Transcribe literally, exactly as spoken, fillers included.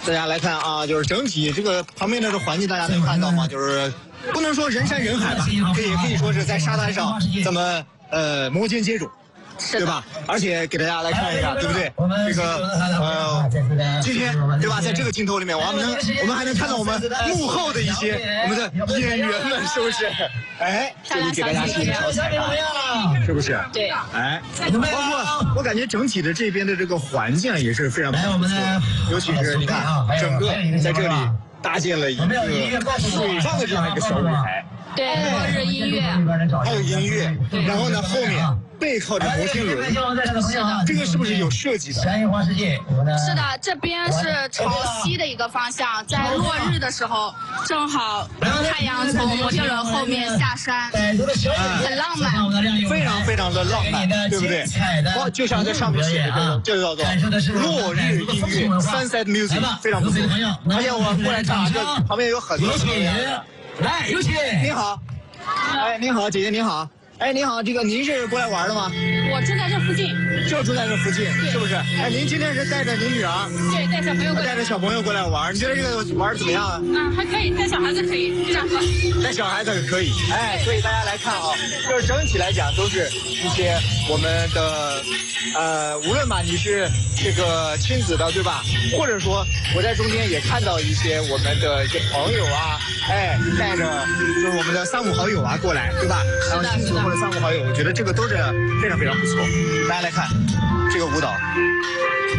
大家来看啊，就是整体这个旁边的这环境，大家能看到吗？就是不能说人山人海吧，可以可以说是在沙滩上这么呃摩肩接踵。对吧？而且给大家来看一下，对不对？这个呃，今天对吧？在这个镜头里面，我们能，我们还能看到我们幕后的一些我们的演员们，是不是？哎，这里给大家是一条彩蛋，是不是？ 对。 哎，包括我感觉整体的这边的这个环境也是非常不错的，尤其是你看，整个在这里搭建了一个水上的这样一个小舞台。 对，落日音乐， 还有音乐，然后呢，后面背靠着摩天轮， 是的， 这个是不是有设计的？ 是的，这边是朝西的一个方向，在落日的时候，正好太阳从摩天轮后面下山，很浪漫， 非常非常的浪漫，对不对？哦，就像这上面写的这个，这叫做落日音乐 （Sunset Music），非常不错。而且我过来看，这旁边有很多朋友。来，有请。您好，哎，您好，姐姐您好，哎，您好，这个您是过来玩的吗？ 我住在这附近， 就住在这附近，是不是？哎，您今天是带着您女儿？ 对，带小朋友过来， 带着小朋友过来玩，你觉得这个玩怎么样啊？ 嗯，还可以，带小孩子可以，这样子。 带小孩子可以，哎，所以大家来看啊，就是整体来讲都是一些我们的，呃，无论吧你是这个亲子的，对吧？或者说我在中间也看到一些我们的一些朋友啊，哎，带着就是我们的三五好友啊过来，对吧？然后亲子或者三五好友，我觉得这个都是非常非常不错。大家来看这个舞蹈。